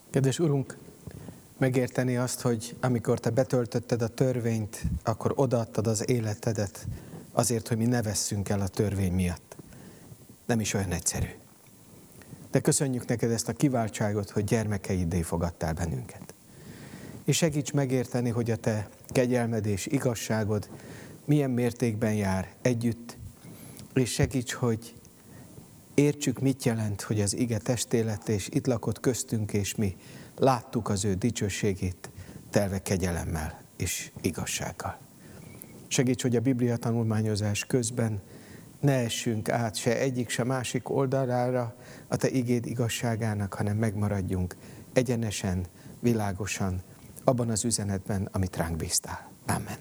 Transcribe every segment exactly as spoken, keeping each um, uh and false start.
Kedves Urunk, megérteni azt, hogy amikor Te betöltötted a törvényt, akkor odaadtad az életedet azért, hogy mi ne vesszünk el a törvény miatt. Nem is olyan egyszerű. De köszönjük neked ezt a kiváltságot, hogy gyermekeiddé fogadtál bennünket. És segíts megérteni, hogy a Te kegyelmed és igazságod milyen mértékben jár együtt, és segíts, hogy értsük, mit jelent, hogy az ige testé lett, és itt lakott köztünk, és mi láttuk az ő dicsőségét telve kegyelemmel és igazsággal. Segíts, hogy a Biblia tanulmányozás közben ne essünk át se egyik, se másik oldalára a Te igéd igazságának, hanem megmaradjunk egyenesen, világosan, abban az üzenetben, amit ránk bíztál. Amen.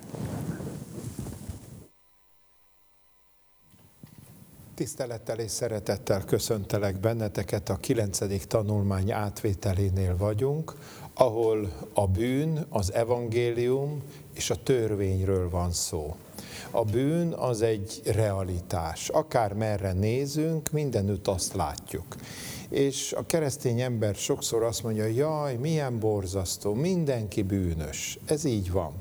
Tisztelettel és szeretettel köszöntelek benneteket, a kilencedik tanulmány átvételénél vagyunk, ahol a bűn, az evangélium és a törvényről van szó. A bűn az egy realitás. Akár merre nézünk, mindenütt azt látjuk. És a keresztény ember sokszor azt mondja, jaj, milyen borzasztó, mindenki bűnös. Ez így van.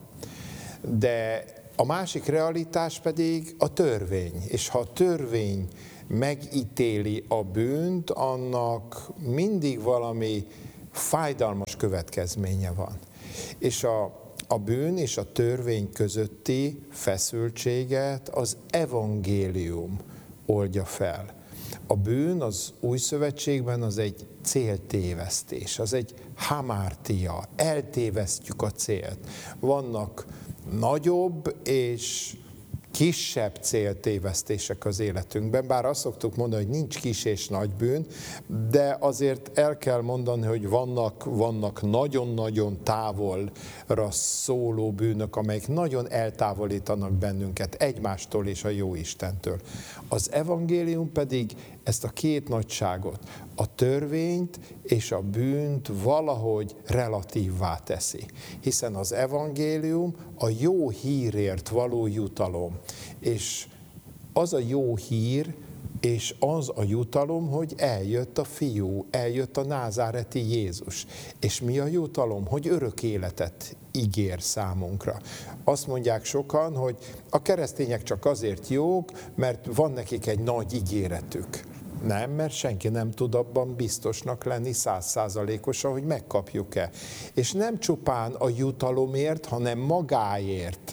De a másik realitás pedig a törvény, és ha a törvény megítéli a bűnt, annak mindig valami fájdalmas következménye van. És a, a bűn és a törvény közötti feszültséget az evangélium oldja fel. A bűn az új szövetségben az egy céltévesztés, az egy hamártia, eltévesztjük a célt. Vannak nagyobb és kisebb céltévesztések az életünkben, bár azt szoktuk mondani, hogy nincs kis és nagy bűn, de azért el kell mondani, hogy vannak, vannak nagyon-nagyon távolra szóló bűnök, amelyek nagyon eltávolítanak bennünket egymástól és a Jóistentől. Az evangélium pedig ezt a két nagyságot, a törvényt és a bűnt valahogy relatívvá teszi. Hiszen az evangélium a jó hírért való jutalom. És az a jó hír, és az a jutalom, hogy eljött a fiú, eljött a názáreti Jézus. És mi a jutalom? Hogy örök életet ígér számunkra. Azt mondják sokan, hogy a keresztények csak azért jók, mert van nekik egy nagy ígéretük. Nem, mert senki nem tud abban biztosnak lenni százszázalékosan, hogy megkapjuk-e. És nem csupán a jutalomért, hanem magáért,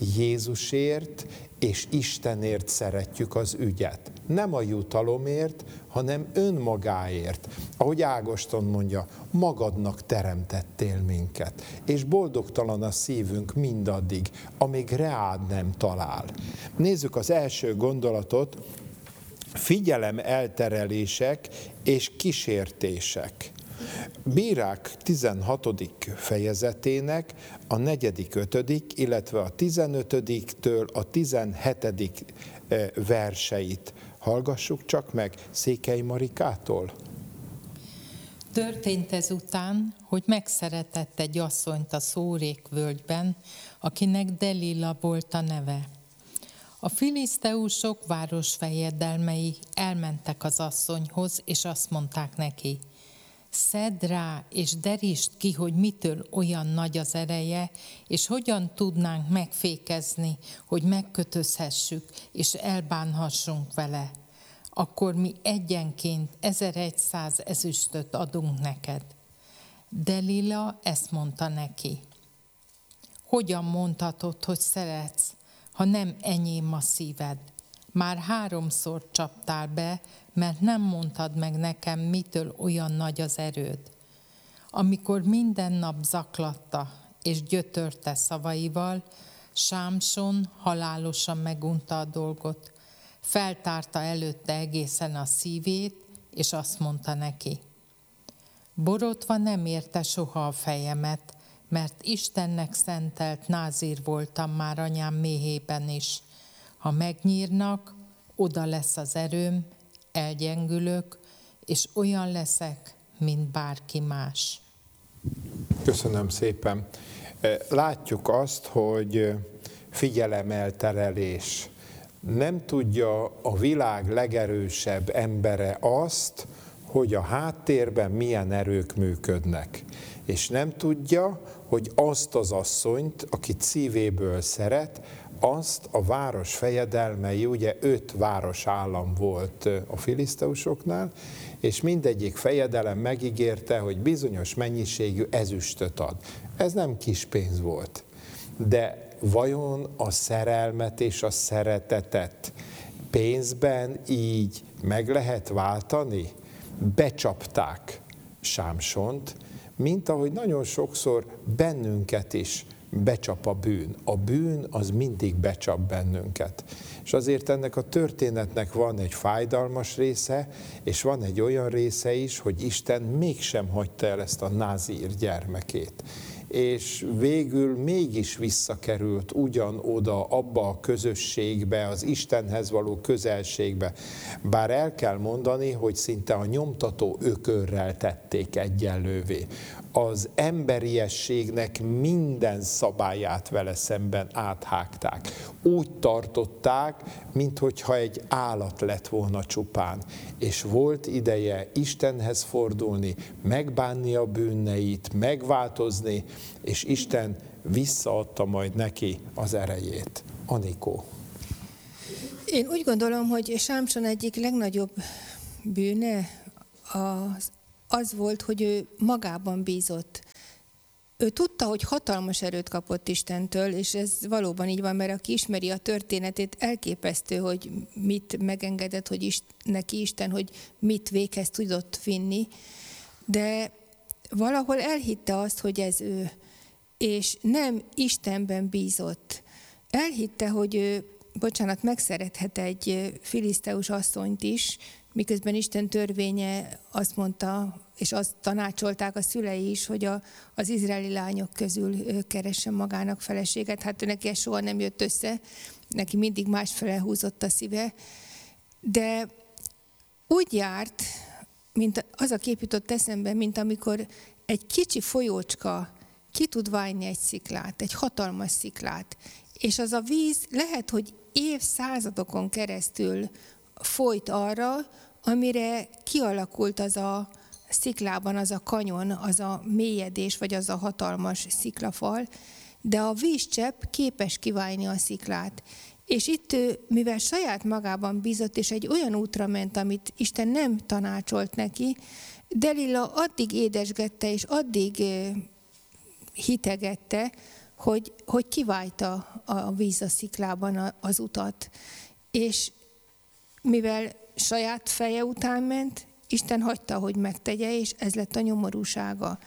Jézusért és Istenért szeretjük az ügyet. Nem a jutalomért, hanem önmagáért. Ahogy Ágoston mondja, magadnak teremtettél minket, és boldogtalan a szívünk mindaddig, amíg reád nem talál. Nézzük az első gondolatot, figyelem elterelések és kísértések. Bírák tizenhatodik fejezetének a negyedik, ötödik, illetve a tizenötödiktől a tizenhetedik verseit hallgassuk csak meg Székely Marikától. Történt ezután, hogy megszeretett egy asszonyt a Szórék völgyben, akinek Delila volt a neve. A filiszteusok városfejedelmei elmentek az asszonyhoz, és azt mondták neki, szedd rá, és derítsd ki, hogy mitől olyan nagy az ereje, és hogyan tudnánk megfékezni, hogy megkötözhessük, és elbánhassunk vele. Akkor mi egyenként ezerszáz ezüstöt adunk neked. Delila ezt mondta neki. Hogyan mondhatod, hogy szeretsz, ha nem enyém a szíved? Már háromszor csaptál be, mert nem mondtad meg nekem, mitől olyan nagy az erőd. Amikor minden nap zaklatta és gyötörte szavaival, Sámson halálosan megunta a dolgot. Feltárta előtte egészen a szívét, és azt mondta neki, borotva nem érte soha a fejemet, mert Istennek szentelt názír voltam már anyám méhében is. Ha megnyírnak, oda lesz az erőm, elgyengülök, és olyan leszek, mint bárki más. Köszönöm szépen. Látjuk azt, hogy figyelemelterelés. Nem tudja a világ legerősebb embere azt, hogy a háttérben milyen erők működnek. És nem tudja, hogy azt az asszonyt, akit szívéből szeret, azt a város fejedelmei, ugye öt városállam volt a filiszteusoknál, és mindegyik fejedelem megígérte, hogy bizonyos mennyiségű ezüstöt ad. Ez nem kis pénz volt. De vajon a szerelmet és a szeretetet pénzben így meg lehet váltani? Becsapták Sámsont, mint ahogy nagyon sokszor bennünket is becsap a bűn. A bűn az mindig becsap bennünket. És azért ennek a történetnek van egy fájdalmas része, és van egy olyan része is, hogy Isten mégsem hagyta el ezt a názír gyermekét. És végül mégis visszakerült ugyanoda, abba a közösségbe, az Istenhez való közelségbe. Bár el kell mondani, hogy szinte a nyomtató ökörrel tették egyenlővé. Az emberiességnek minden szabályát vele szemben áthágták. Úgy tartották, minthogyha egy állat lett volna csupán. És volt ideje Istenhez fordulni, megbánni a bűneit, megváltozni, és Isten visszaadta majd neki az erejét. Anikó. Én úgy gondolom, hogy Sámson egyik legnagyobb bűne az, az volt, hogy ő magában bízott. Ő tudta, hogy hatalmas erőt kapott Istentől, és ez valóban így van, mert aki ismeri a történetét, elképesztő, hogy mit megengedett, hogy is, neki Isten, hogy mit véghez tudott vinni. De valahol elhitte azt, hogy ez ő, és nem Istenben bízott. Elhitte, hogy ő, bocsánat, megszerethet egy filiszteus asszonyt is, miközben Isten törvénye azt mondta, és azt tanácsolták a szülei is, hogy a, az izraeli lányok közül keressen magának feleséget. Hát neki ez soha nem jött össze, neki mindig másfele húzott a szíve. De úgy járt, mint az a kép jutott eszembe, mint amikor egy kicsi folyócska ki tud válni egy sziklát, egy hatalmas sziklát. És az a víz lehet, hogy évszázadokon keresztül folyt arra, amire kialakult az a sziklában az a kanyon, az a mélyedés, vagy az a hatalmas sziklafal, de a vízcsepp képes kiválni a sziklát. És itt ő, mivel saját magában bízott, és egy olyan útra ment, amit Isten nem tanácsolt neki, Delila addig édesgette, és addig hitegette, hogy, hogy kiválta a víz a sziklában az utat. És mivel saját feje után ment, Isten hagyta, hogy megtegye, és ez lett a nyomorúsága.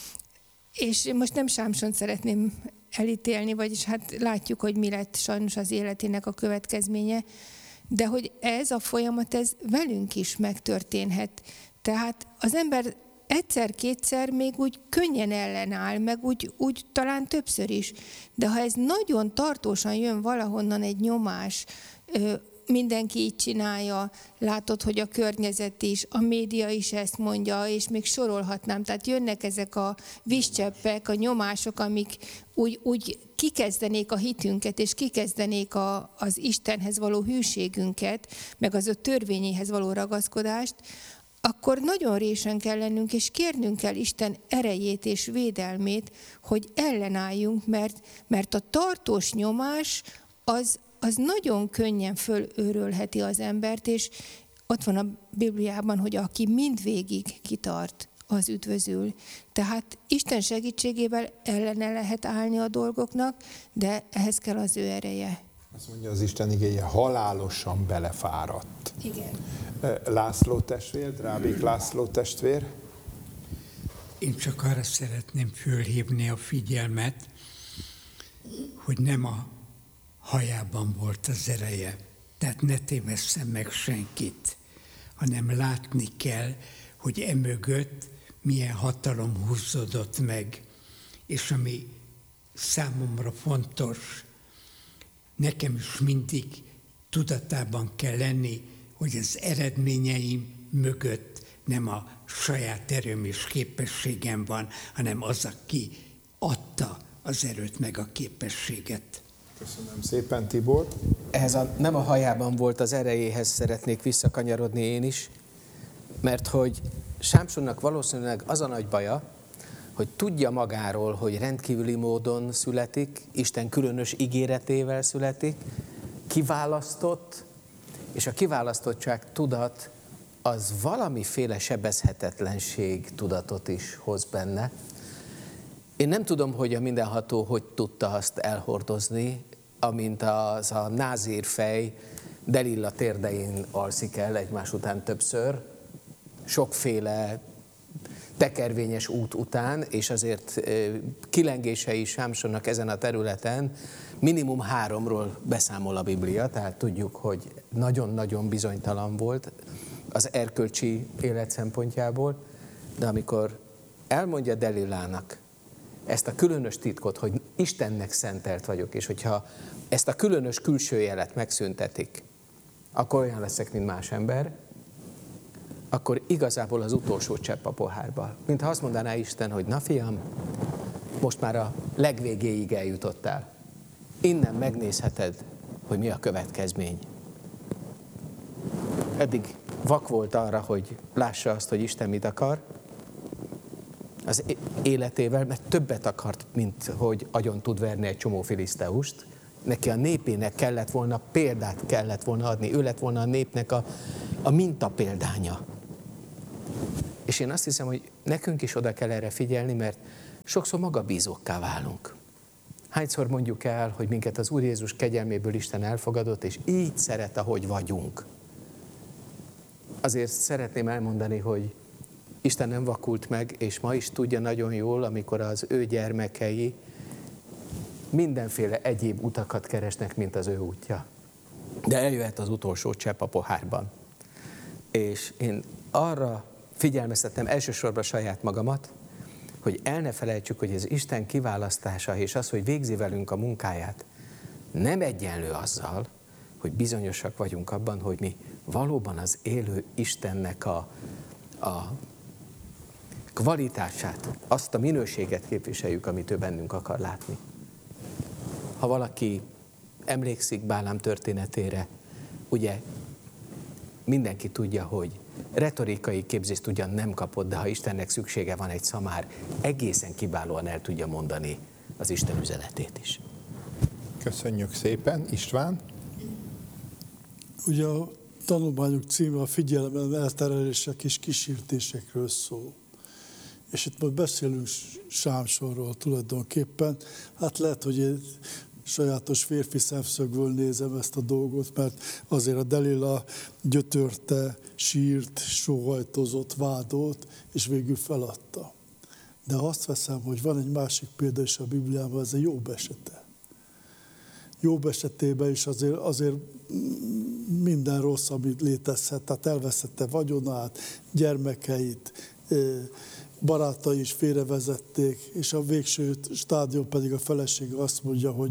És most nem Sámsont szeretném elítélni, vagyis hát látjuk, hogy mi lett sajnos az életének a következménye, de hogy ez a folyamat, ez velünk is megtörténhet. Tehát az ember egyszer-kétszer még úgy könnyen ellenáll, meg úgy, úgy talán többször is. De ha ez nagyon tartósan jön valahonnan egy nyomás, mindenki így csinálja, látod, hogy a környezet is, a média is ezt mondja, és még sorolhatnám. Tehát jönnek ezek a vízcseppek, a nyomások, amik úgy, úgy kikezdenék a hitünket, és kikezdenék a, az Istenhez való hűségünket, meg az ő törvényéhez való ragaszkodást, akkor nagyon résen kell lennünk, és kérnünk kell Isten erejét és védelmét, hogy ellenálljunk, mert, mert a tartós nyomás az, az nagyon könnyen fölőrölheti az embert, és ott van a Bibliában, hogy aki mindvégig kitart, az üdvözül. Tehát Isten segítségével ellene lehet állni a dolgoknak, de ehhez kell az ő ereje. Azt mondja az Isten igéje, halálosan belefáradt. Igen. László testvér, Drábik László testvér. Én csak arra szeretném fölhívni a figyelmet, hogy nem a hajában volt az ereje. Tehát ne tévesszem meg senkit, hanem látni kell, hogy emögött milyen hatalom húzódott meg. És ami számomra fontos, nekem is mindig tudatában kell lenni, hogy az eredményeim mögött nem a saját erőm és képességem van, hanem az, aki adta az erőt meg a képességet. Köszönöm szépen, Tibor. Ehhez a, nem a hajában volt az erejéhez szeretnék visszakanyarodni én is. Mert hogy Sámsonnak valószínűleg az a nagy baja, hogy tudja magáról, hogy rendkívüli módon születik, Isten különös ígéretével születik, kiválasztott, és a kiválasztottság tudat az valamiféle sebezhetetlenség tudatot is hoz benne. Én nem tudom, hogy a mindenható hogy tudta azt elhordozni, amint az a názír fej Delilla térdein alszik el egymás után többször, sokféle tekervényes út után, és azért kilengései Sámsonnak ezen a területen minimum háromról beszámol a Biblia, tehát tudjuk, hogy nagyon-nagyon bizonytalan volt az erkölcsi élet szempontjából, de amikor elmondja Delillának ezt a különös titkot, hogy Istennek szentelt vagyok, és hogyha ezt a különös külső jelet megszüntetik, akkor olyan leszek, mint más ember, akkor igazából az utolsó csepp a pohárba. Mintha azt mondaná Isten, hogy na fiam, most már a legvégéig eljutottál. Innen megnézheted, hogy mi a következmény. Eddig vak volt arra, hogy lássa azt, hogy Isten mit akar az életével, mert többet akart, mint hogy agyon tud verni egy csomó filiszteust. Neki a népének kellett volna, példát kellett volna adni, ő lett volna a népnek a, a mintapéldánya. És én azt hiszem, hogy nekünk is oda kell erre figyelni, mert sokszor magabízókká válunk. Hányszor mondjuk el, hogy minket az Úr Jézus kegyelméből Isten elfogadott, és így szeret, ahogy vagyunk. Azért szeretném elmondani, hogy Isten nem vakult meg, és ma is tudja nagyon jól, amikor az ő gyermekei mindenféle egyéb utakat keresnek, mint az ő útja. De eljöhet az utolsó csepp a pohárban. És én arra figyelmeztetem elsősorban saját magamat, hogy el ne felejtsük, hogy az Isten kiválasztása és az, hogy végzi velünk a munkáját, nem egyenlő azzal, hogy bizonyosak vagyunk abban, hogy mi valóban az élő Istennek a, a kvalitását, azt a minőséget képviseljük, amit ő bennünk akar látni. Ha valaki emlékszik Bálám történetére, ugye mindenki tudja, hogy retorikai képzést ugyan nem kapott, de ha Istennek szüksége van egy szamár, egészen kiválóan el tudja mondani az Isten üzenetét is. Köszönjük szépen. István? Ugye a tanulmányok címe a figyelmen elterelések és kísértésekről szól. És itt most beszélünk Sámsonról tulajdonképpen. Hát lehet, hogy én sajátos férfi szemszögből nézem ezt a dolgot, mert azért a Delila gyötörte, sírt, sóhajtozott, vádolt, és végül feladta. De ha azt veszem, hogy van egy másik példa is a Bibliában, ez a Jobb esete. Jobb esetében is azért, azért minden rossz, amit létezhet, tehát elveszette vagyonát, gyermekeit, barátai is félrevezették, és a végső stádium pedig a felesége azt mondja, hogy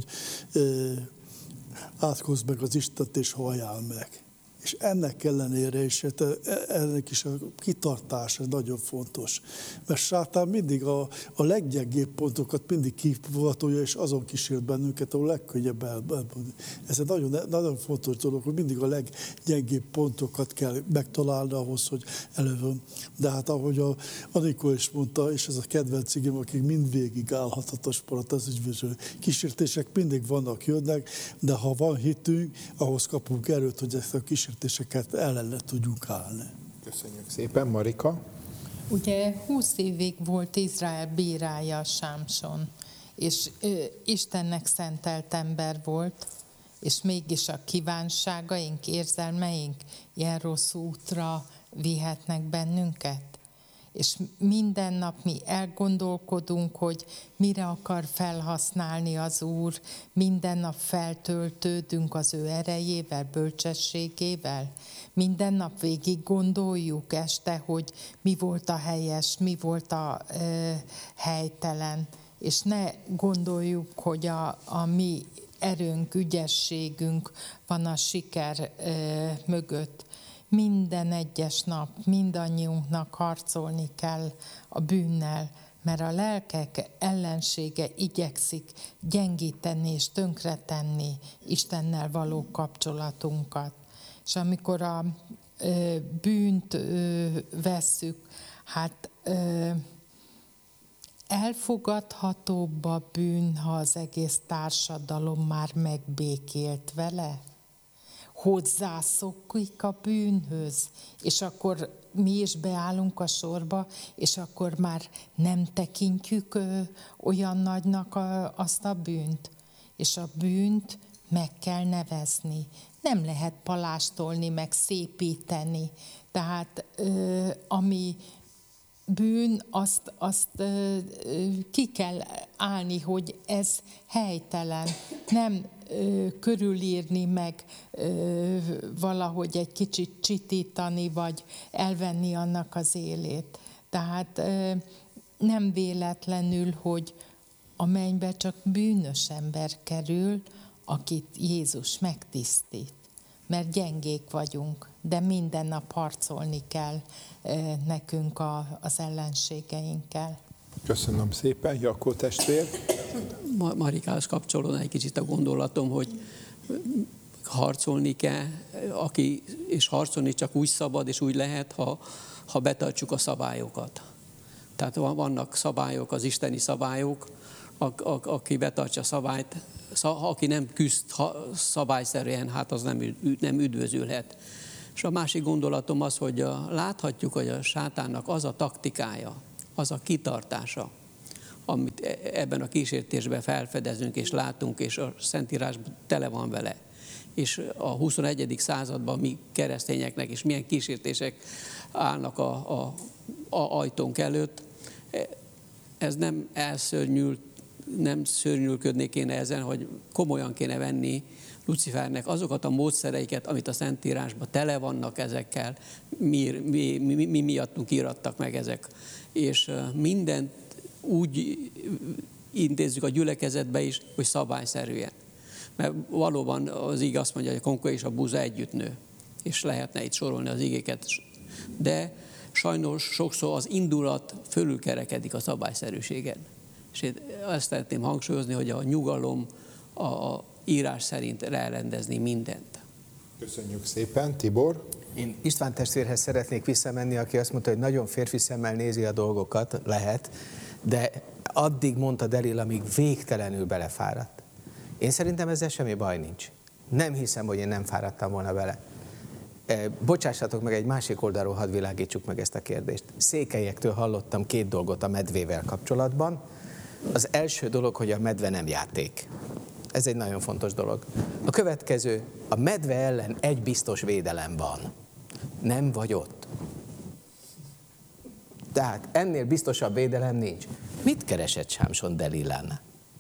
átkozd meg az Istent és halljál meg. És ennek ellenére is, ennek is a kitartás nagyon fontos. Mert sátán mindig a, a leggyengébb pontokat mindig kivatolja, és azon kísért bennünket, ahol legkönnyebb elmondani. Ez egy nagyon, nagyon fontos dolog, hogy mindig a leggyengébb pontokat kell megtalálni ahhoz, hogy elővön. De hát ahogy a Anikó is mondta, és ez a kedvenc igém, akik mindvégig állhathat a sport, az ügyvöző kísértések mindig vannak, jönnek, de ha van hitünk, ahhoz kapunk erőt, hogy ezt a kísértéseket ellene tudjunk állni. Köszönjük szépen. Marika? Ugye húsz évig volt Izrael bírája Sámson, és ő Istennek szentelt ember volt, és mégis a kívánságaink, érzelmeink ilyen rossz útra vihetnek bennünket. És minden nap mi elgondolkodunk, hogy mire akar felhasználni az Úr, minden nap feltöltődünk az ő erejével, bölcsességével. Minden nap végig gondoljuk este, hogy mi volt a helyes, mi volt a ö, helytelen, és ne gondoljuk, hogy a, a mi erőnk, ügyességünk van a siker ö, mögött. Minden egyes nap mindannyiunknak harcolni kell a bűnnel, mert a lelkek ellensége igyekszik gyengíteni és tönkretenni Istennel való kapcsolatunkat. És amikor a bűnt vesszük, hát elfogadhatóbb a bűn, ha az egész társadalom már megbékélt vele? Hozzászokik a bűnhöz, és akkor mi is beállunk a sorba, és akkor már nem tekintjük olyan nagynak a, azt a bűnt. És a bűnt meg kell nevezni. Nem lehet palástolni, meg szépíteni. Tehát ami bűn, azt, azt ki kell állni, hogy ez helytelen. Nem körülírni, meg valahogy egy kicsit csitítani, vagy elvenni annak az élét. Tehát nem véletlenül, hogy a mennybe csak bűnös ember kerül, akit Jézus megtisztít. Mert gyengék vagyunk, de minden nap harcolni kell nekünk a, az ellenségeinkkel. Köszönöm szépen, Jakó testvér. Marikához kapcsolódna egy kicsit a gondolatom, hogy harcolni kell, aki, és harcolni csak úgy szabad és úgy lehet, ha, ha betartjuk a szabályokat. Tehát vannak szabályok, az isteni szabályok, a, a, aki betartja a szabályt, aki nem küzd szabályszerűen, hát az nem, nem üdvözülhet. És a másik gondolatom az, hogy a, láthatjuk, hogy a sátánnak az a taktikája, az a kitartása, amit ebben a kísértésben felfedezünk és látunk, és a Szentírásban tele van vele. És a huszonegyedik században mi keresztényeknek is milyen kísértések állnak a, a, a ajtónk előtt. Ez nem elszörnyült, nem szörnyűködni kéne ezen, hogy komolyan kéne venni Lucifernek azokat a módszereiket, amit a Szentírásban tele vannak ezekkel, mi, mi, mi, mi miattunk írattak meg ezek. És mindent úgy intézzük a gyülekezetbe is, hogy szabályszerűen. Mert valóban az ige azt mondja, hogy a konka és a búza együtt nő, és lehetne itt sorolni az igéket. De sajnos sokszor az indulat fölülkerekedik a szabályszerűségen. És én ezt szeretném hangsúlyozni, hogy a nyugalom a írás szerint elrendezni mindent. Köszönjük szépen, Tibor. Én István testvérhez szeretnék visszamenni, aki azt mondta, hogy nagyon férfi szemmel nézi a dolgokat, lehet, de addig mondta Delil, amíg végtelenül belefáradt. Én szerintem ezzel semmi baj nincs. Nem hiszem, hogy én nem fáradtam volna bele. Bocsássatok meg, egy másik oldalról hadd világítsuk meg ezt a kérdést. Székelyektől hallottam két dolgot a medvével kapcsolatban. Az első dolog, hogy a medve nem játék. Ez egy nagyon fontos dolog. A következő, a medve ellen egy biztos védelem van. Nem vagy ott. Tehát ennél biztosabb védelem nincs. Mit keresett Sámson Delilánál?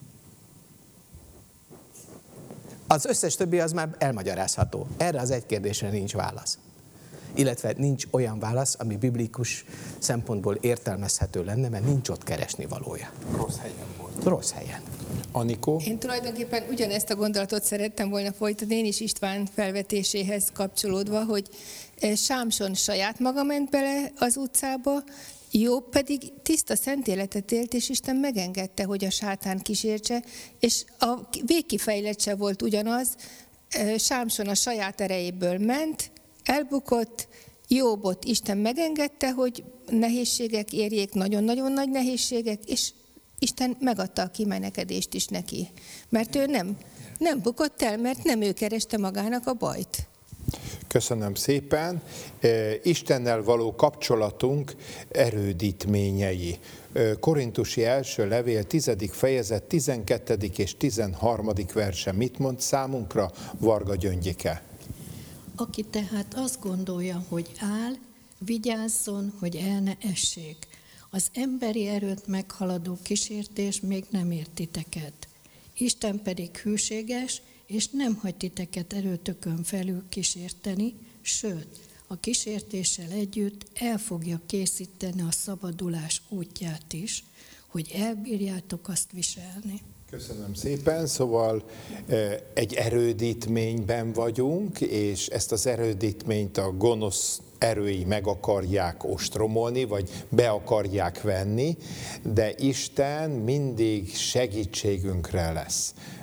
Az összes többi az már elmagyarázható. Erre az egy kérdésre nincs válasz. Illetve nincs olyan válasz, ami biblikus szempontból értelmezhető lenne, mert nincs ott keresni valója. Rossz helyen volt. Rossz helyen. Anikó? Én tulajdonképpen ugyanezt a gondolatot szerettem volna folytatni, én is István felvetéséhez kapcsolódva, hogy Sámson saját maga ment bele az utcába, Jobb pedig tiszta szent életet élt, és Isten megengedte, hogy a sátán kísértse, és a végkifejlett volt ugyanaz, Sámson a saját erejéből ment, elbukott, Jobbot Isten megengedte, hogy nehézségek érjék, nagyon-nagyon nagy nehézségek, és Isten megadta a kimenekedést is neki. Mert ő nem, nem bukott el, mert nem ő kereste magának a bajt. Köszönöm szépen. Istennel való kapcsolatunk erődítményei. Korintusi első levél tizedik fejezet tizenkettedik és tizenharmadik verse mit mond számunkra, Varga Gyöngyike? Aki tehát azt gondolja, hogy áll, vigyázzon, hogy el ne essék. Az emberi erőt meghaladó kísértés még nem ért titeket. Isten pedig hűséges, és nem hagy titeket erőtökön felül kísérteni, sőt, a kísértéssel együtt el fogja készíteni a szabadulás útját is, hogy elbírjátok azt viselni. Köszönöm szépen, szóval egy erődítményben vagyunk, és ezt az erődítményt a gonosz erői meg akarják ostromolni, vagy be akarják venni, de Isten mindig segítségünkre lesz.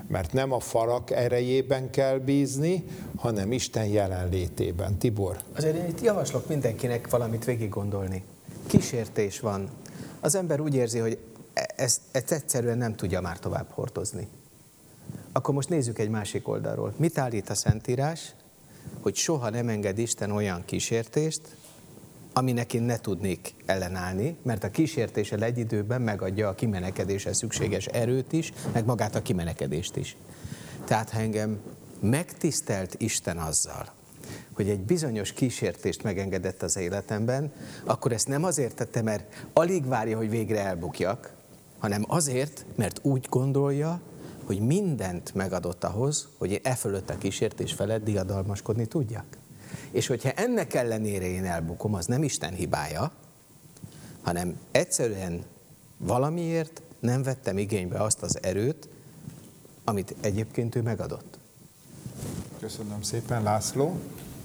Mert nem a falak erejében kell bízni, hanem Isten jelenlétében. Tibor? Azért én itt javaslok mindenkinek valamit végig gondolni. Kísértés van. Az ember úgy érzi, hogy ezt, ezt egyszerűen nem tudja már tovább hordozni. Akkor most nézzük egy másik oldalról. Mit állít a Szentírás? Hogy soha nem enged Isten olyan kísértést, aminek én ne tudnék ellenállni, mert a kísértéssel egy időben megadja a kimenekedéshez szükséges erőt is, meg magát a kimenekedést is. Tehát ha engem megtisztelt Isten azzal, hogy egy bizonyos kísértést megengedett az életemben, akkor ezt nem azért tette, mert alig várja, hogy végre elbukjak, hanem azért, mert úgy gondolja, hogy mindent megadott ahhoz, hogy én e fölött a kísértés felett diadalmaskodni tudjak. És hogyha ennek ellenére én elbukom, az nem Isten hibája, hanem egyszerűen valamiért nem vettem igénybe azt az erőt, amit egyébként ő megadott. Köszönöm szépen, László.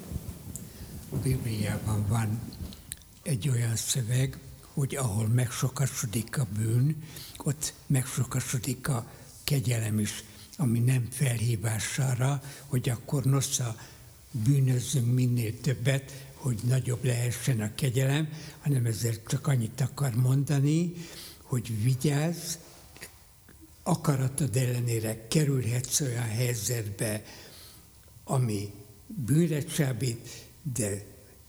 A Bibliában van egy olyan szöveg, hogy ahol megsokasodik a bűn, ott megsokasodik a kegyelem is, ami nem felhívás arra, hogy akkor nosza bűnözzünk minél többet, hogy nagyobb lehessen a kegyelem, hanem ezért csak annyit akar mondani, hogy vigyázz, akaratod ellenére kerülhetsz olyan helyzetbe, ami bűnre csábít, de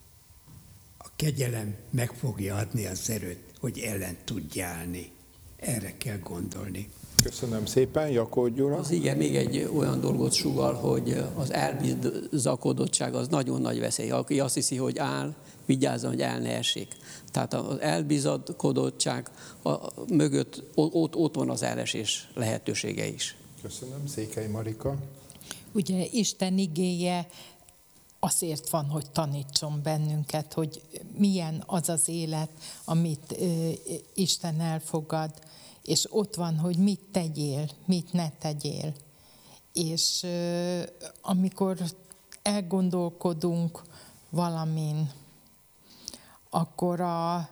a kegyelem meg fogja adni az erőt, hogy ellen tudj állni. Erre kell gondolni. Köszönöm szépen, Jakó Gyula. Az igen, még egy olyan dolgot sugal, hogy az elbizakodottság az nagyon nagy veszély. Aki azt hiszi, hogy áll, vigyázzon, hogy el ne essék. Tehát az elbizakodottság a, mögött ott, ott van az elesés lehetősége is. Köszönöm, Székely Marika. Ugye Isten igéje azért van, hogy tanítson bennünket, hogy milyen az az élet, amit ö, Isten elfogad, és ott van, hogy mit tegyél, mit ne tegyél. És ö, amikor elgondolkodunk valamin, akkor a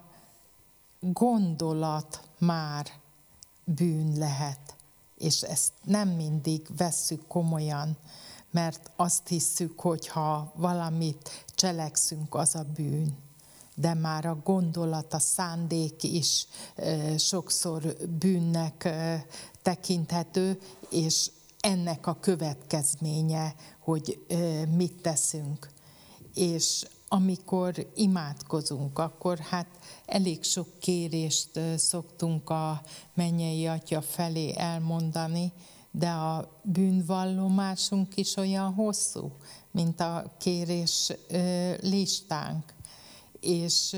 gondolat már bűn lehet. És ezt nem mindig vesszük komolyan, mert azt hisszük, hogy ha valamit cselekszünk, az a bűn. De már a gondolat, a szándék is e, sokszor bűnnek e, tekinthető, és ennek a következménye, hogy e, mit teszünk. És amikor imádkozunk, akkor hát elég sok kérést e, szoktunk a mennyei Atya felé elmondani, de a bűnvallomásunk is olyan hosszú, mint a kérés e, listánk. És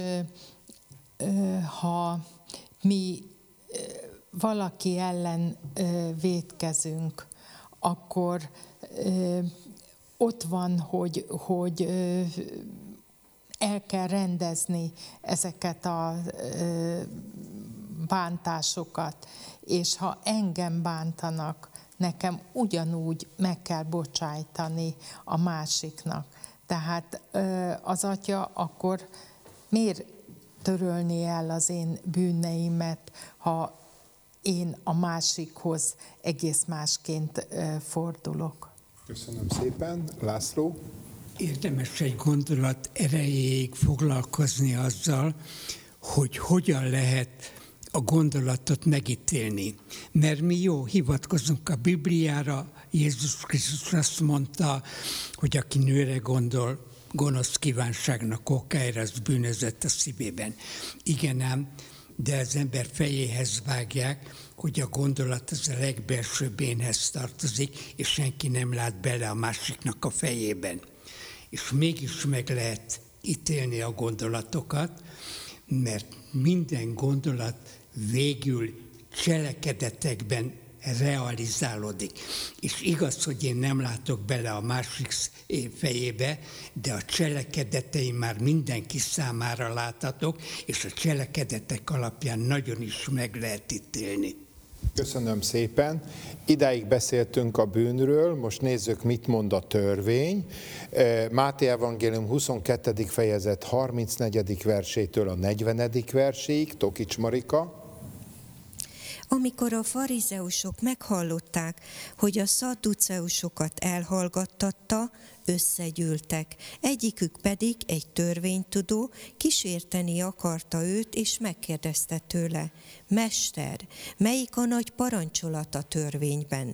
ha mi valaki ellen vétkezünk, akkor ott van, hogy, hogy el kell rendezni ezeket a bántásokat, és ha engem bántanak, nekem ugyanúgy meg kell bocsájtani a másiknak. Tehát az Atya akkor miért törölni el az én bűneimet, ha én a másikhoz egész másként fordulok? Köszönöm szépen. László? Érdemes egy gondolat erejéig foglalkozni azzal, hogy hogyan lehet a gondolatot megítélni. Mert mi jó, hivatkozunk a Bibliára, Jézus Krisztus azt mondta, hogy aki nőre gondol, gonosz kívánságnak okáira, az bűnözött a szívében. Igen ám, de az ember fejéhez vágják, hogy a gondolat az a legbelsőbb énhez tartozik, és senki nem lát bele a másiknak a fejében. És mégis meg lehet ítélni a gondolatokat, mert minden gondolat végül cselekedetekben realizálódik. És igaz, hogy én nem látok bele a másik fejébe, de a cselekedeteim már mindenki számára láthatók, és a cselekedetek alapján nagyon is meg lehet ítélni. Köszönöm szépen. Idáig beszéltünk a bűnről, most nézzük, mit mond a törvény. Máté evangélium huszonkettedik fejezet harmincnegyedik versétől a negyvenedik verséig. Tokics Marika. Amikor a farizeusok meghallották, hogy a szadduceusokat elhallgattatta, összegyűltek. Egyikük pedig, egy törvénytudó, kísérteni akarta őt, és megkérdezte tőle: Mester, melyik a nagy parancsolat a törvényben?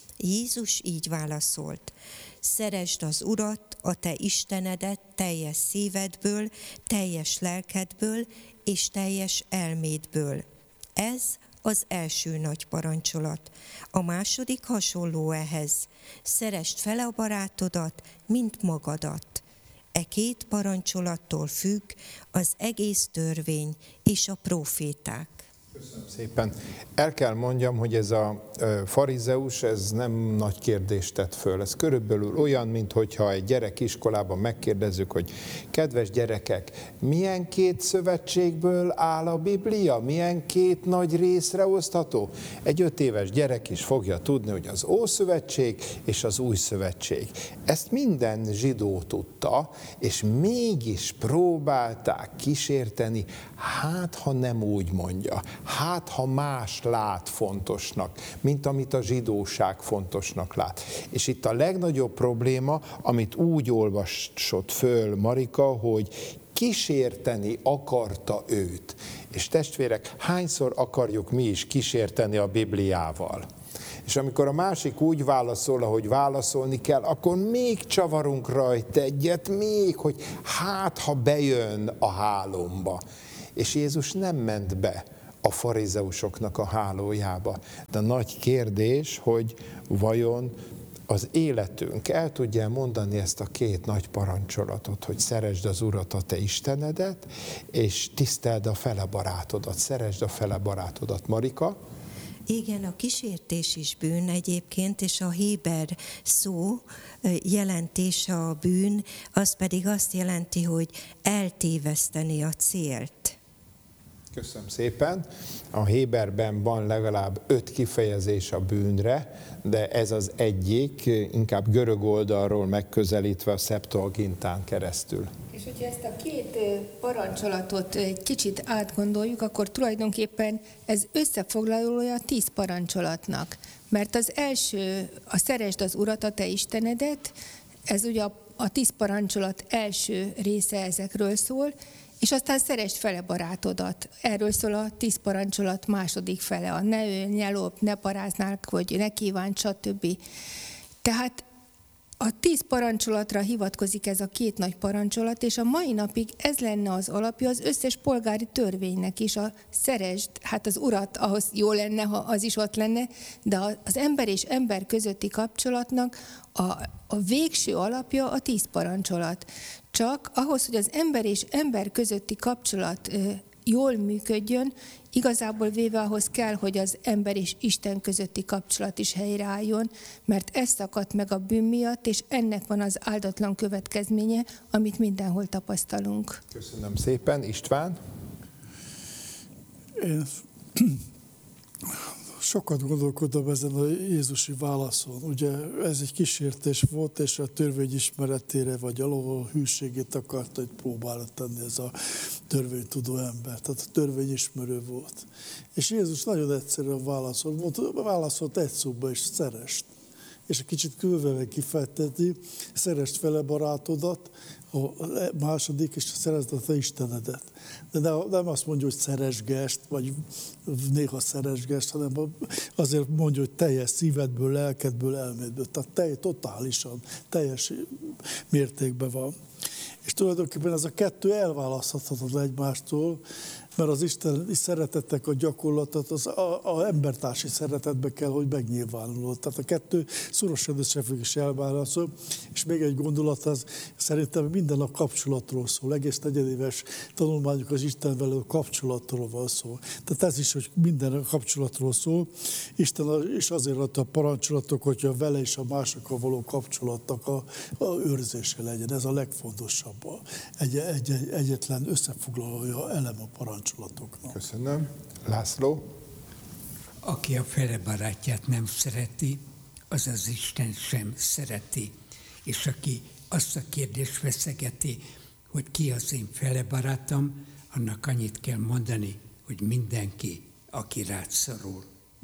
Jézus így válaszolt: Szeresd az Urat, a te Istenedet teljes szívedből, teljes lelkedből és teljes elmédből. Ez az első nagy parancsolat. A második hasonló ehhez: szeresd fel a barátodat, mint magadat. E két parancsolattól függ az egész törvény és a próféták. Köszönöm szépen. El kell mondjam, hogy ez a farizeus, ez nem nagy kérdést tett föl. Ez körülbelül olyan, mintha egy gyerek iskolában megkérdezzük, hogy kedves gyerekek, milyen két szövetségből áll a Biblia? Milyen két nagy részre osztható? Egy öt éves gyerek is fogja tudni, hogy az Ószövetség és az Új Szövetség. Ezt minden zsidó tudta, és mégis próbálták kísérteni, hát ha nem úgy mondja. Hát, ha más lát fontosnak, mint amit a zsidóság fontosnak lát. És itt a legnagyobb probléma, amit úgy olvasott föl Marika, hogy kísérteni akarta őt. És testvérek, hányszor akarjuk mi is kísérteni a Bibliával? És amikor a másik úgy válaszol, ahogy válaszolni kell, akkor még csavarunk rajta egyet, még, hogy hát, ha bejön a hálomba. És Jézus nem ment be a farizeusoknak a hálójába. De nagy kérdés, hogy vajon az életünk el tudja mondani ezt a két nagy parancsolatot, hogy szeresd az Urat, a te Istenedet, és tiszteld a fele barátodat, szeresd a fele barátodat. Marika? Igen, a kísértés is bűn egyébként, és a héber szó jelentése a bűn, az pedig azt jelenti, hogy eltéveszteni a célt. Köszönöm szépen. A héberben van legalább öt kifejezés a bűnre, de ez az egyik, inkább görög oldalról megközelítve a Septuagintán keresztül. És hogyha ezt a két parancsolatot egy kicsit átgondoljuk, akkor tulajdonképpen ez összefoglalója a tíz parancsolatnak. Mert az első, a szeresd az Urat, a te Istenedet, ez ugye a, a tíz parancsolat első része ezekről szól, és aztán szeresd fele barátodat. Erről szól a tíz parancsolat második fele. A ne ölj, ne lopj, ne paráználkodj, ne kívánj, stb. Tehát a tíz parancsolatra hivatkozik ez a két nagy parancsolat, és a mai napig ez lenne az alapja az összes polgári törvénynek is. A szeresd, hát az Urat, ahhoz jó lenne, ha az is ott lenne, de az ember és ember közötti kapcsolatnak a, a végső alapja a tíz parancsolat. Csak ahhoz, hogy az ember és ember közötti kapcsolat jól működjön, igazából véve ahhoz kell, hogy az ember és Isten közötti kapcsolat is helyreálljon, mert ez szakadt meg a bűn miatt, és ennek van az áldatlan következménye, amit mindenhol tapasztalunk. Köszönöm szépen. István? Én sokat gondolkodom ezen a jézusi válaszon. Ugye ez egy kísértés volt, és a törvény ismeretére vagy a hűségét akarta, hogy próbálta tenni ez a törvénytudó ember. Tehát a törvény ismerő volt. És Jézus nagyon egyszerűen válaszolt. Válaszolt egy szóba is: szeresd. És egy kicsit különben kifejteti: szeresd fele barátodat, a második, és szeresd a te Istenedet. De nem azt mondja, hogy szeresgest, vagy néha szeresgest, hanem azért mondja, hogy teljes szívedből, lelkedből, elmédből. Tehát telj, totálisan, teljes mértékben van. És tulajdonképpen ez a kettő elválaszthatatlan egymástól, mert az isteni szeretetnek a gyakorlatot az a, a embertársi szeretetbe kell, hogy megnyilvánuljon. Tehát a kettő szorosan összefügg és elválaszol. És még egy gondolat, az szerintem minden a kapcsolatról szól. Egész negyedéves tanulmányok az Istenvel a kapcsolatról van szó. Tehát ez is, hogy minden a kapcsolatról szól. Isten is azért adta a parancsolatok, hogyha vele és a másokkal való kapcsolatnak a, a őrzése legyen. Ez a legfontosabb. Egy, egy, egy, egyetlen összefoglalója elem a parancs. Köszönöm. László? Aki a fele barátját nem szereti, az az Isten sem szereti. És aki azt a kérdést feszegeti, hogy ki az én fele barátom, annak annyit kell mondani, hogy mindenki, aki rád szorul.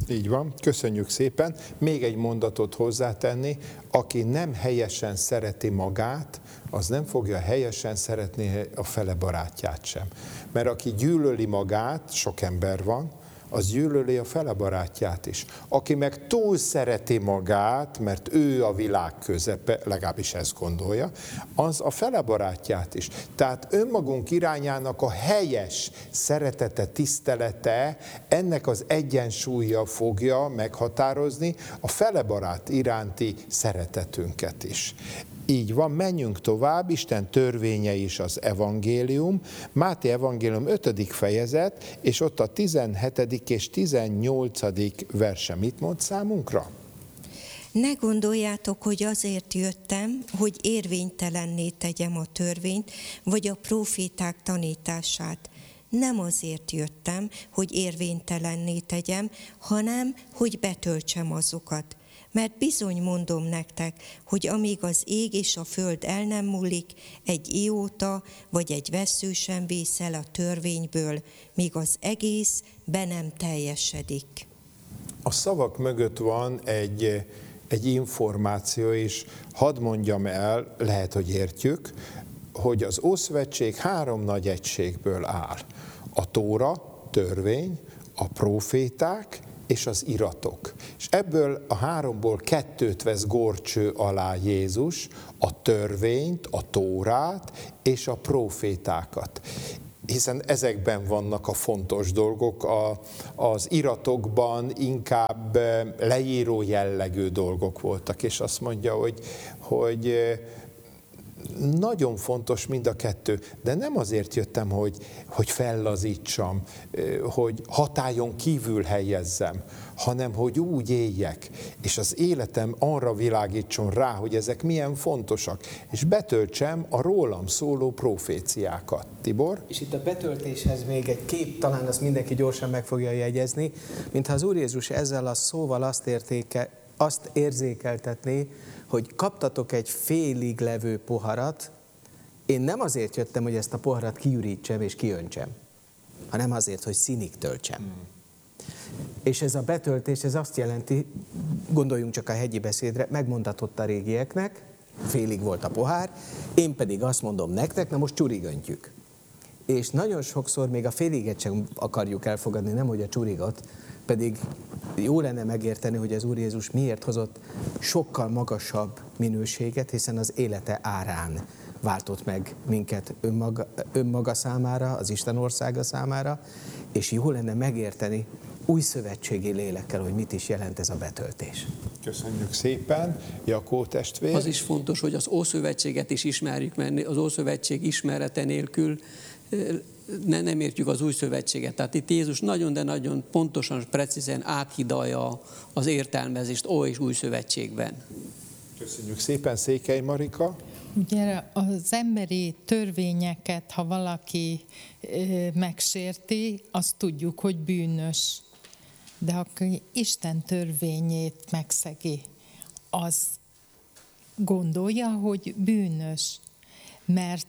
Így van, köszönjük szépen. Még egy mondatot hozzátenni, aki nem helyesen szereti magát, az nem fogja helyesen szeretni a fele barátját sem. Mert aki gyűlöli magát, sok ember van, az gyűlöli a fele barátját is. Aki meg túl szereti magát, mert ő a világ közepe, legalábbis ezt gondolja, az a fele barátját is. Tehát önmagunk irányának a helyes szeretete, tisztelete, ennek az egyensúlya fogja meghatározni a fele barát iránti szeretetünket is. Így van, menjünk tovább, Isten törvénye is az evangélium, Máté evangélium ötödik fejezet, és ott a tizenhetedik és tizennyolcadik verse mit mond számunkra? Ne gondoljátok, hogy azért jöttem, hogy érvénytelenné tegyem a törvényt, vagy a próféták tanítását. Nem azért jöttem, hogy érvénytelenné tegyem, hanem hogy betöltsem azokat. Mert bizony mondom nektek, hogy amíg az ég és a föld el nem múlik, egy ióta vagy egy vessző sem vész el a törvényből, míg az egész be nem teljesedik. A szavak mögött van egy, egy információ is, hadd mondjam el, lehet, hogy értjük, hogy az Ószövetség három nagy egységből áll. A Tóra, törvény, a próféták és az iratok. És ebből a háromból kettőt vesz górcső alá Jézus, a törvényt, a Tórát és a prófétákat. Hiszen ezekben vannak a fontos dolgok, a, az iratokban inkább leíró jellegű dolgok voltak, és azt mondja, hogy, hogy nagyon fontos mind a kettő, de nem azért jöttem, hogy, hogy fellazítsam, hogy hatályon kívül helyezzem, hanem hogy úgy éljek, és az életem arra világítson rá, hogy ezek milyen fontosak, és betöltsem a rólam szóló proféciákat. Tibor? És itt a betöltéshez még egy kép, talán azt mindenki gyorsan meg fogja jegyezni, mintha az Úr Jézus ezzel a szóval azt, értéke, azt érzékeltetné, hogy kaptatok egy félig levő poharat, én nem azért jöttem, hogy ezt a poharat kiürítsem és kiöntsem, hanem azért, hogy színig töltsem. Hmm. És ez a betöltés, ez azt jelenti, gondoljunk csak a hegyi beszédre, megmondatott a régieknek, félig volt a pohár, én pedig azt mondom nektek, na most csurigöntjük. És nagyon sokszor még a féliget sem akarjuk elfogadni, nem hogy a csurigot, pedig jó lenne megérteni, hogy az Úr Jézus miért hozott sokkal magasabb minőséget, hiszen az élete árán váltott meg minket önmaga, önmaga számára, az Isten országa számára, és jó lenne megérteni új szövetségi lélekkel, hogy mit is jelent ez a betöltés. Köszönjük szépen. Jakó testvér. Az is fontos, hogy az Ószövetséget is ismerjük, mert az Ószövetség ismerete nélkül ne, nem értjük az új szövetséget. Tehát itt Jézus nagyon, de nagyon pontosan, precízen áthidalja az értelmezést Ó és új szövetségben. Köszönjük szépen, Székely Marika. Ugye az emberi törvényeket, ha valaki megsérti, azt tudjuk, hogy bűnös. De aki Isten törvényét megszegi, az gondolja, hogy bűnös. Mert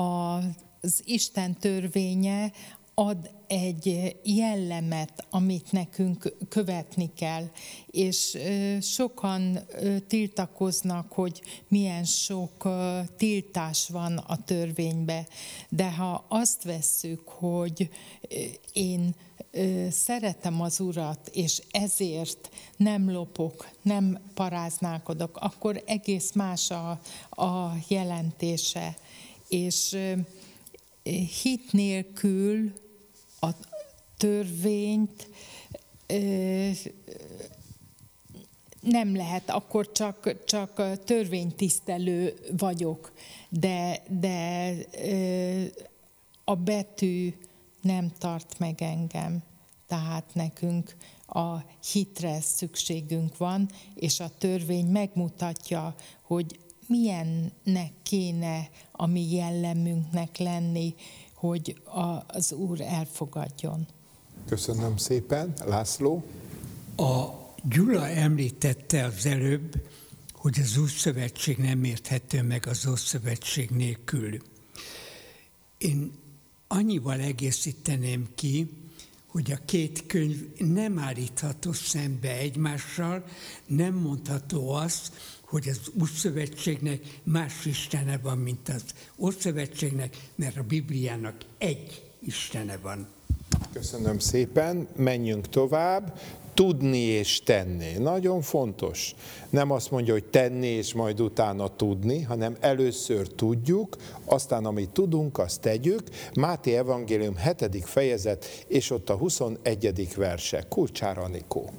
az Isten törvénye ad egy jellemet, amit nekünk követni kell. És sokan tiltakoznak, hogy milyen sok tiltás van a törvénybe. De ha azt vesszük, hogy én szeretem az Urat, és ezért nem lopok, nem paráználkodok, akkor egész más a, a jelentése. És hit nélkül a törvényt nem lehet, akkor csak, csak törvénytisztelő vagyok, de, de a betű nem tart meg engem. Tehát nekünk a hitre szükségünk van, és a törvény megmutatja, hogy milyennek kéne a mi jellemünknek lenni, hogy az Úr elfogadjon. Köszönöm szépen. László? A Gyula említette az előbb, hogy az új szövetség nem érthető meg az Ószövetség nélkül. Én annyival egészíteném ki, hogy a két könyv nem állítható szembe egymással, nem mondható az, hogy az Újszövetségnek más istene van, mint az Ószövetségnek, mert a Bibliának egy istene van. Köszönöm szépen, menjünk tovább. Tudni és tenni. Nagyon fontos. Nem azt mondja, hogy tenni és majd utána tudni, hanem először tudjuk, aztán amit tudunk, azt tegyük. Máté evangélium hetedik fejezet, és ott a huszonegyedik verse. Kulcsára, Anikó.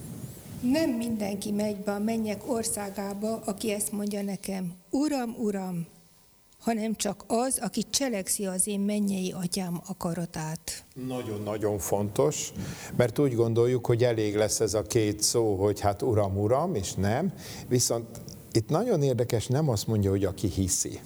Nem mindenki megy be a mennyek országába, aki ezt mondja nekem, Uram, Uram, hanem csak az, aki cselekszi az én mennyei atyám akaratát. Nagyon-nagyon fontos, mert úgy gondoljuk, hogy elég lesz ez a két szó, hogy hát Uram, Uram, és nem. Viszont itt nagyon érdekes, nem azt mondja, hogy aki hiszi,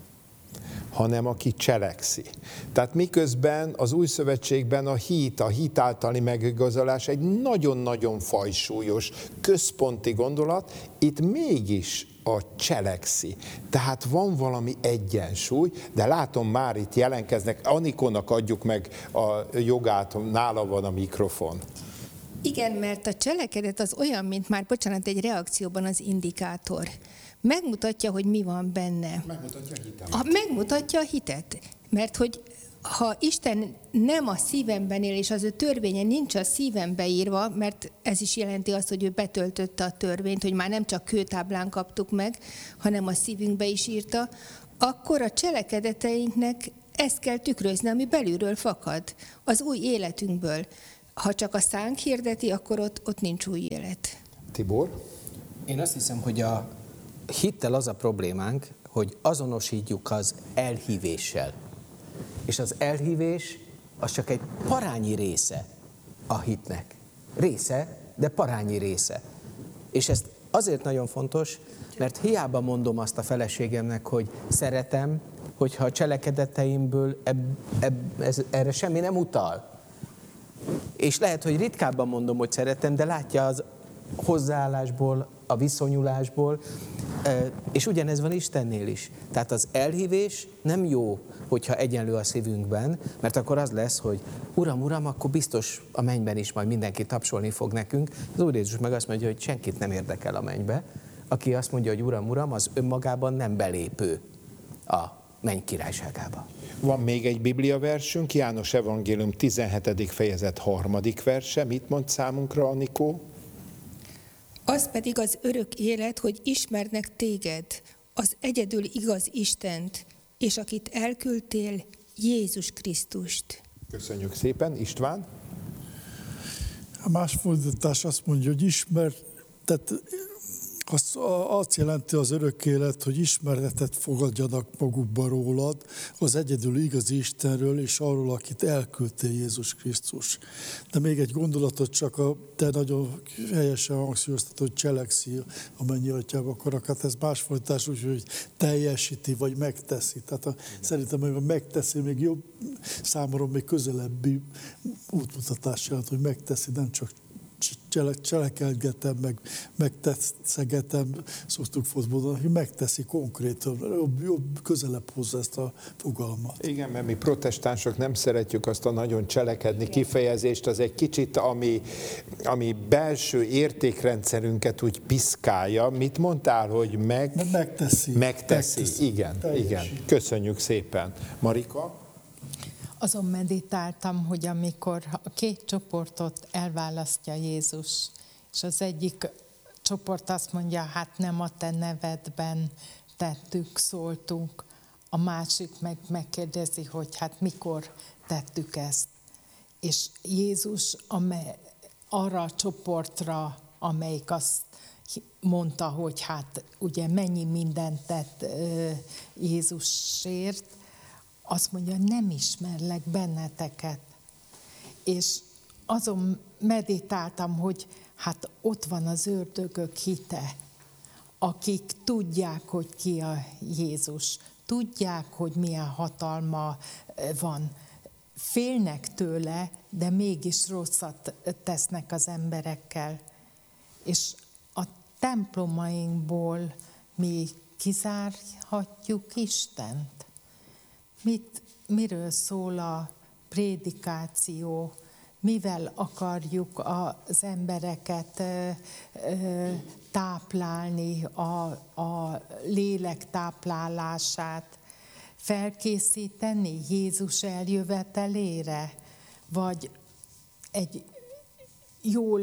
hanem aki cselekszi. Tehát miközben az Új Szövetségben a hit, a hit általi megigazolás egy nagyon-nagyon fajsúlyos, központi gondolat, itt mégis a cselekszi. Tehát van valami egyensúly, de látom már itt jelenkeznek, Anikónak adjuk meg a jogát, nála van a mikrofon. Igen, mert a cselekedet az olyan, mint már, bocsánat, egy reakcióban az indikátor. Megmutatja, hogy mi van benne. Megmutatja a hitet. A, megmutatja a hitet. Mert hogy ha Isten nem a szívemben él, és az ő törvénye nincs a szívembe írva, mert ez is jelenti azt, hogy ő betöltötte a törvényt, hogy már nem csak kőtáblán kaptuk meg, hanem a szívünkbe is írta, akkor a cselekedeteinknek ezt kell tükrözni, ami belülről fakad, az új életünkből. Ha csak a szánk hirdeti, akkor ott, ott nincs új élet. Tibor? Én azt hiszem, hogy a hittel az a problémánk, hogy azonosítjuk az elhívéssel. És az elhívés az csak egy parányi része a hitnek. Része, de parányi része. És ez azért nagyon fontos, mert hiába mondom azt a feleségemnek, hogy szeretem, hogyha a cselekedeteimből eb, eb, ez, erre semmi nem utal. És lehet, hogy ritkábban mondom, hogy szeretem, de látja az hozzáállásból, a viszonyulásból, és ugyanez van Istennél is. Tehát az elhívés nem jó, hogyha egyenlő a szívünkben, mert akkor az lesz, hogy Uram, Uram, akkor biztos a mennyben is majd mindenki tapsolni fog nekünk. Az Úr Jézus meg azt mondja, hogy senkit nem érdekel a mennybe. Aki azt mondja, hogy Uram, Uram, az önmagában nem belépő a menny királyságába. Van még egy bibliaversünk, János evangélium tizenhetedik fejezet harmadik verse. Mit mond számunkra, Anikó? Az pedig az örök élet, hogy ismernek téged, az egyedül igaz Istent, és akit elküldtél, Jézus Krisztust. Köszönjük szépen. István? A más fordítás azt mondja, hogy ismer, tehát azt, azt jelenti az örök élet, hogy ismeretet fogadjanak magukba rólad, az egyedül igazi Istenről, és arról, akit elküldtél, Jézus Krisztus. De még egy gondolatot csak a, te nagyon helyesen hangsúlyoztad, hogy cselekszi a mennyi atyába akarat. Ez más fordítás úgy, hogy teljesíti, vagy megteszi. Tehát a, szerintem, hogy megteszi, még jobb, számomra még közelebbi útmutatás jelent, hogy megteszi, nem csak cselekedgetem, meg megtetszegetem, szoktuk fotbalon, hogy megteszi konkrétan, jobb, jobb közelebb hozza ezt a fogalmat. Igen, mert mi protestánsok nem szeretjük azt a nagyon cselekedni kifejezést, az egy kicsit, ami, ami belső értékrendszerünket úgy piszkálja. Mit mondtál, hogy meg... Megteszi. Megteszi, megteszi. igen, Teljesen. igen. Köszönjük szépen. Marika? Azon meditáltam, hogy amikor a két csoportot elválasztja Jézus, és az egyik csoport azt mondja, hát nem a te nevedben tettük, szóltunk, a másik meg megkérdezi, hogy hát mikor tettük ezt. És Jézus amely, arra a csoportra, amelyik azt mondta, hogy hát ugye mennyi mindent tett Jézusért, azt mondja, nem ismerlek benneteket. És azon meditáltam, hogy hát ott van az ördögök hite, akik tudják, hogy ki a Jézus, tudják, hogy milyen hatalma van. Félnek tőle, de mégis rosszat tesznek az emberekkel. És a templomainkból mi kizárhatjuk Istent. Mit, miről szól a prédikáció? mivel akarjuk az embereket táplálni, a, a lélek táplálását, felkészíteni Jézus eljövetelére, vagy egy jól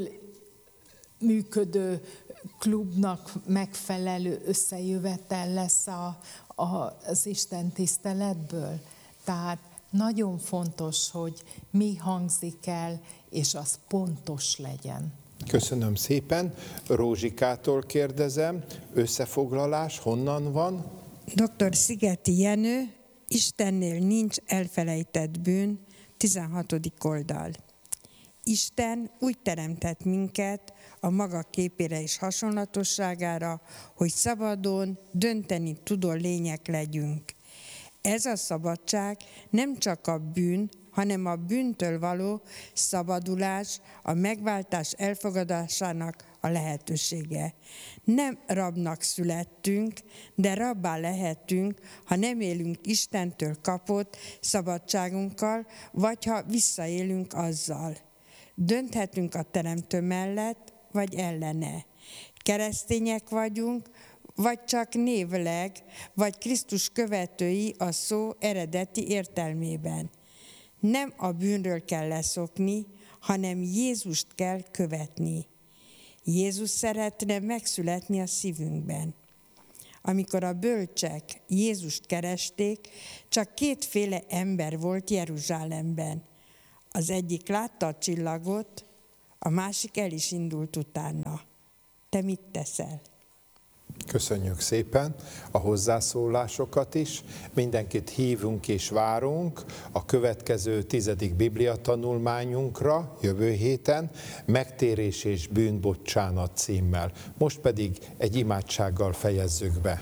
működő klubnak megfelelő összejövetel lesz a, a, az Isten tiszteletből. Tehát nagyon fontos, hogy mi hangzik el, és az pontos legyen. Köszönöm szépen. Rózsikától kérdezem, összefoglalás honnan van? doktor Szigeti Jenő, Istennél nincs elfelejtett bűn, tizenhatodik oldal. Isten úgy teremtett minket a maga képére és hasonlatosságára, hogy szabadon, dönteni tudó lények legyünk. Ez a szabadság nem csak a bűn, hanem a bűntől való szabadulás, a megváltás elfogadásának a lehetősége. Nem rabnak születtünk, de rabbá lehetünk, ha nem élünk Istentől kapott szabadságunkkal, vagy ha visszaélünk azzal. Dönthetünk a Teremtő mellett, vagy ellene. Keresztények vagyunk, vagy csak névleg, vagy Krisztus követői a szó eredeti értelmében. Nem a bűnről kell leszokni, hanem Jézust kell követni. Jézus szeretne megszületni a szívünkben. Amikor a bölcsek Jézust keresték, csak kétféle ember volt Jeruzsálemben. Az egyik látta a csillagot, a másik el is indult utána. Te mit teszel? Köszönjük szépen a hozzászólásokat is. Mindenkit hívunk és várunk a következő tizedik bibliatanulmányunkra jövő héten, Megtérés és bűnbocsánat címmel. Most pedig egy imádsággal fejezzük be.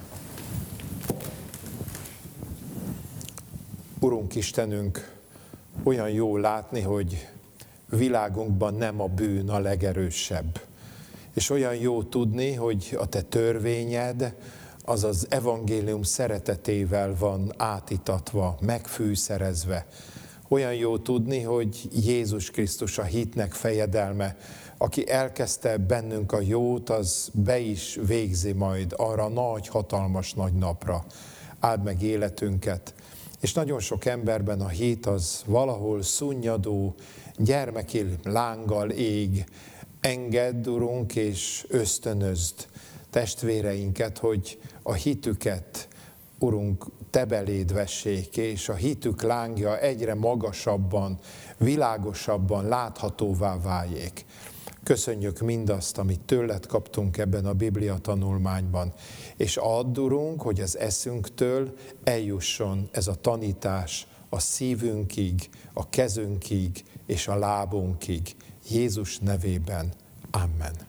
Urunk Istenünk, olyan jó látni, hogy világunkban nem a bűn a legerősebb. És olyan jó tudni, hogy a te törvényed az az evangélium szeretetével van átitatva, megfűszerezve. Olyan jó tudni, hogy Jézus Krisztus a hitnek fejedelme, aki elkezdte bennünk a jót, az be is végzi majd arra nagy, hatalmas nagy napra. Áld meg életünket. És nagyon sok emberben a hit az valahol szunnyadó, gyermeki lánggal ég. Engedd, Urunk, és ösztönözd testvéreinket, hogy a hitüket, Urunk, te beléd vessék, és a hitük lángja egyre magasabban, világosabban láthatóvá váljék. Köszönjük mindazt, amit tőled kaptunk ebben a Biblia tanulmányban, és add, Urunk, hogy az eszünktől eljusson ez a tanítás a szívünkig, a kezünkig és a lábunkig. Jézus nevében. Amen.